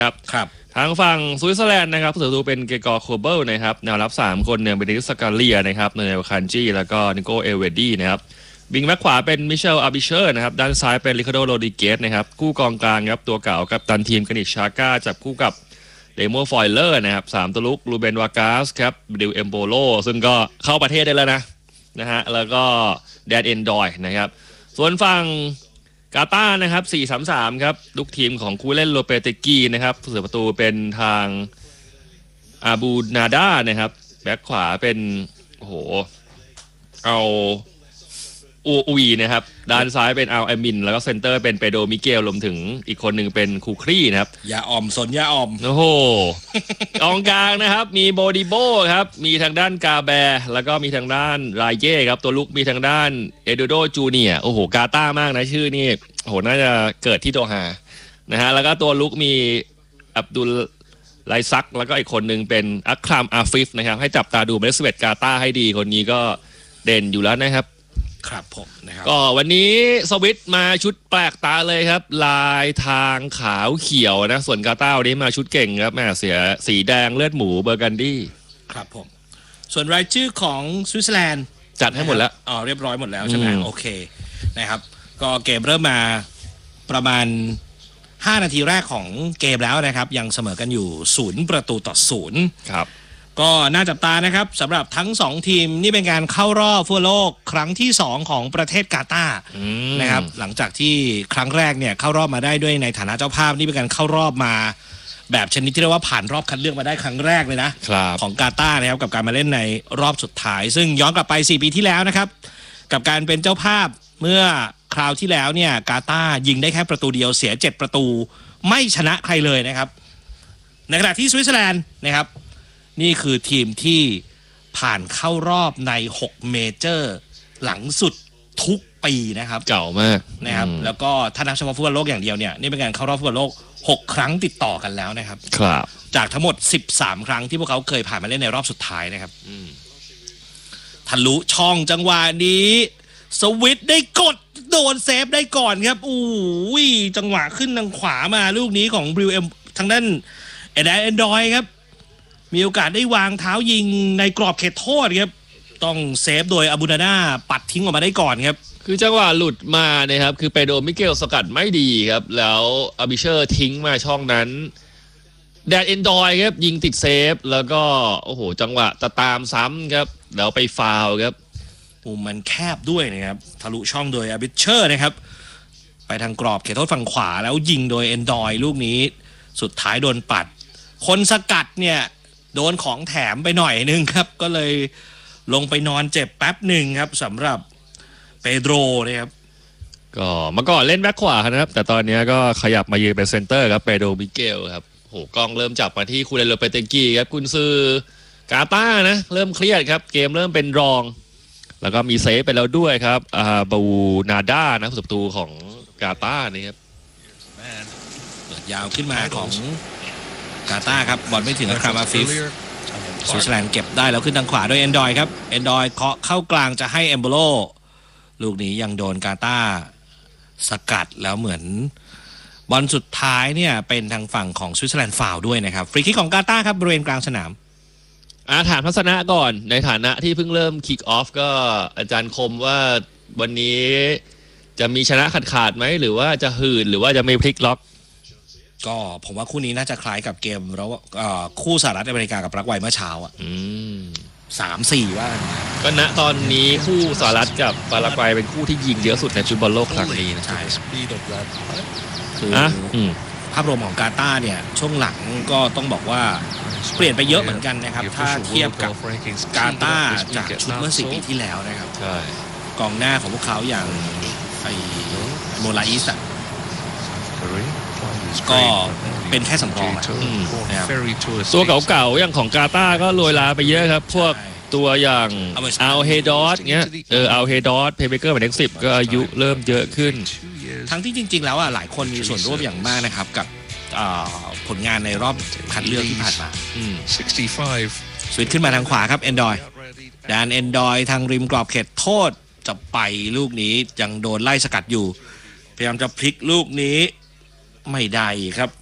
ครับทางฝั่งสวิตเซอร์แลนด์นะครับผู้ศัตรูเป็นเกกอร์โคเบิลนะครับแนวรับ3คนเนี่ยเป็นดิสกาเลียนะครับในแนวคันจี้แล้วก็นิโกเอลเวดี้นะครับบิงแบ็คขวาเป็นมิเชลอาร์บิเชอร์นะครับด้านซ้ายเป็นริคาร์โดโรดิเกสนะครับกู้กองกลางครับตัวเก่ากับตันทีมกนิชชาก้าจับคู่กับเดโมฟอยเลอร์นะครับ3ตัวลุกลูเบนวากาสครับดิวเอมโบโลซึ่งก็เข้าประเทศได้แล้วนะฮะแล้วก็แดนเอนดอยนะครับส่วนฝั่งกาตาร์นะครับ 4-3-3 ครับลูกทีมของคูเล่นโลเปเตกีนะครับผู้เสือประตูเป็นทางอาบูนาดานะครับแบ็คขวาเป็นโอ้โหเอาอูวีนะครับด้านซ้ายเป็นเอาแอมินแล้วก็เซนเตอร์เป็นเปโดมิเกลรวมถึงอีกคนหนึ่งเป็นคูครีนะครับยาอ่อมสนยาอ่อมโอ้โหกองกลางนะครับมีโบดิโบครับมีทางด้านกาแบแล้วก็มีทางด้านรายเย่ครับตัวลุกมีทางด้านเอโดโดจูเนียโอ้โหกาต้ามากนะชื่อนี่โอ้โหน่าจะเกิดที่โดฮานะฮะแล้วก็ตัวลุกมีอับดุลไลซักแล้วก็อีกคนหนึ่งเป็นอัครามอาฟิฟนะครับให้จับตาดูเมสเวตกาตาให้ดีคนนี้ก็เด่นอยู่แล้วนะครับครับผมนะครับก็วันนี้สวิตมาชุดแปลกตาเลยครับลายทางขาวเขียวนะส่วนกาตาร์วันนี้มาชุดเก่งครับแม่เสียสีแดงเลือดหมูเบอร์กันดี้ครับผมส่วนรายชื่อของสวิตเซอร์แลนด์จัดให้หมดแล้วเรียบร้อยหมดแล้วใช่ไหมโอเคนะครับก็เกมเริ่มมาประมาณ5 นาทีแรกของเกมแล้วนะครับยังเสมอกันอยู่0-0 ครับก็น่าจับตานะครับสำหรับทั้ง2ทีมนี่เป็นการเข้ารอบฟุตบอลโลกครั้งที่2ของประเทศกาตาร์นะครับหลังจากที่ครั้งแรกเนี่ยเข้ารอบมาได้ด้วยในฐานะเจ้าภาพนี่เป็นการเข้ารอบมาแบบชนิดที่เรียกว่าผ่านรอบคัดเลือกมาได้ครั้งแรกเลยนะของกาตาร์นะครับกับการมาเล่นในรอบสุดท้ายซึ่งย้อนกลับไป4 ปีที่แล้วนะครับกับการเป็นเจ้าภาพเมื่อคราวที่แล้วเนี่ยกาตาร์ยิงได้แค่ประตูเดียวเสีย7 ประตูไม่ชนะใครเลยนะครับในขณะที่สวิตเซอร์แลนด์นะครับนี่คือทีมที่ผ่านเข้ารอบใน6 เมเจอร์หลังสุดทุกปีนะครับเก่ามากนะครับแล้วก็ถ้านับเฉพาะฟุตบอลโลกอย่างเดียวเนี่ยนี่เป็นการเข้ารอบฟุตบอลโลก6 ครั้งติดต่อกันแล้วนะครับครับจากทั้งหมด13 ครั้งที่พวกเขาเคยผ่านมาเล่นในรอบสุดท้ายนะครับทะลุช่องจังหวะนี้สวิตได้กดโดนเซฟได้ก่อนครับอู้ยจังหวะขึ้นทางขวามาลูกนี้ของบริวเอ็มทางด้านแอนดอยครับมีโอกาสได้วางเท้ายิงในกรอบเขตโทษครับต้องเซฟโดยอาบูนาน่าปัดทิ้งออกมาได้ก่อนครับคือจังหวะหลุดมานะครับคือเปโดมิเกลสกัดไม่ดีครับแล้วอาบิเชอร์ทิ้งมาช่องนั้นแดนเอนดอยครับยิงติดเซฟแล้วก็โอ้โหจังหวะจะตามซ้ำครับแล้วไปฟาวล์ครับมุมมันแคบด้วยนะครับทะลุช่องโดยอาบิเชอร์นะครับไปทางกรอบเขตโทษฝั่งขวาแล้วยิงโดยเอนดอยลูกนี้สุดท้ายโดนปัดคนสกัดเนี่ยโดนของแถมไปหน่อยนึงครับก็เลยลงไปนอนเจ็บแป๊บหนึ่งครับสำหรับเปโดรนะครับก็เมื่อก่อนเล่นแบ็คขวานะครับแต่ตอนนี้ก็ขยับมายืนเป็นเซนเตอร์ครับเปโดรมิเกลครับโหกล้องเริ่มจับมาที่คูเลโลเปเตกีครับกุนซือกาตาร์นะเริ่มเครียดครับเกมเริ่มเป็นรองแล้วก็มีเซฟไปแล้วด้วยครับบูนาดานะผู้ศัตรูของกาตาร์นี่ครับเปิดยาวขึ้นมาของกาตาร์ครับบอลไม่ถึงครามาฟิฟสวิตเซอร์แลนด์เก็บได้แล้วขึ้นทางขวาด้วยเอนดอยครับเอนดอยเคาะเข้ากลางจะให้เอมโบโลลูกนี้ยังโดนกาตาร์สกัดแล้วเหมือนบอลสุดท้ายเนี่ยเป็นทางฝั่งของสวิตเซอร์แลนด์ฟาวล์ด้วยนะครับฟรีคิกของกาตาร์ครับบริเวณกลางสนามถามทัศนะก่อนในฐานะที่เพิ่งเริ่มคิกออฟก็อาจารย์คมว่าวันนี้จะมีชนะขาดไหมหรือว่าจะหืดหรือว่าจะไม่พลิกล็อกก็ผมว่าคู่นี้น่าจะคล้ายกับเกมแล้วคู่สหรัฐอเมริกากับปารากวัยเมื่อเช้า3-4ว่าก็ณตอนนี้คู่สหรัฐกับปารากวัยเป็นคู่ที่ยิงเยอะสุดในฟุตบอลโลกครั้งนี้นะใช่คือภาพรวมของกาตาร์เนี่ยช่วงหลังก็ต้องบอกว่าเปลี่ยนไปเยอะเหมือนกันนะครับถ้าเทียบกับกาตาร์จากชุดเมื่อ4 ปีที่แล้วนะครับกองหน้าของพวกเขาอย่างโมลาอิสก็เป็นแค่สำรองตัวเก่าๆอย่างของกาตาร์ก็โรยลาไปเยอะครับพวกตัวอย่างอัลเฮดอสเงี้ยอัลเฮดอสเพย์เบเกอร์หมายเลข10ก็อายุเริ่มเยอะขึ้นทั้งที่จริงๆแล้วหลายคนมีส่วนร่วมอย่างมากนะครับกับผลงานในรอบคัดเลือกที่ผ่านมาสวิตขึ้นมาทางขวาครับเอนดอยแดนเอนดอยทางริมกรอบเขตโทษจะไปลูกนี้ยังโดนไล่สกัดอยู่พยายามจะพลิกลูกนี้ไม่ได้ครับ